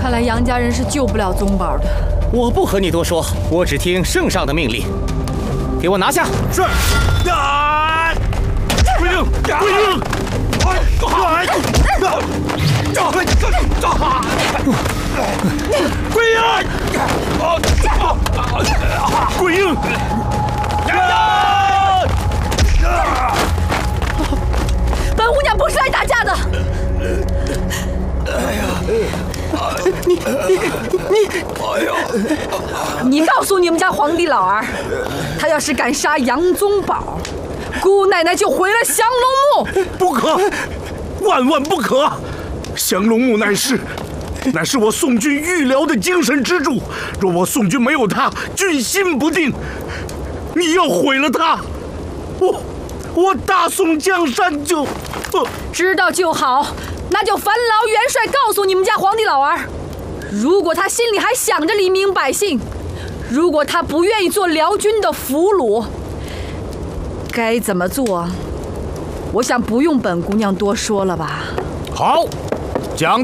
看来杨家人是救不了宗宝的。 我不和你多说，我只听圣上的命令，给我拿下！ 是。归应，归应！归应！归应！ 本姑娘不是来打架的。你告诉你们家皇帝老儿，他要是敢杀杨宗保，姑奶奶就毁了降龙墓。 不可，万万不可！降龙墓乃是我宋军预疗的精神支柱，若我宋军没有它，军心不定。你要毁了它，我大宋江山就…… 知道就好，那就烦劳元帅告诉你们家皇帝老儿，如果他心里还想着黎民百姓，如果他不愿意做辽军的俘虏，该怎么做？我想不用本姑娘多说了吧。 好，讲。